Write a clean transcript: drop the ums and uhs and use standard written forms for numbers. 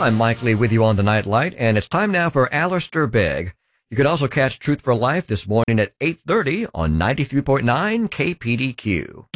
I'm Mike Lee with you on the Nightlight, and it's time now for Alistair Begg. You can also catch Truth for Life this morning at 8:30 on 93.9 KPDQ.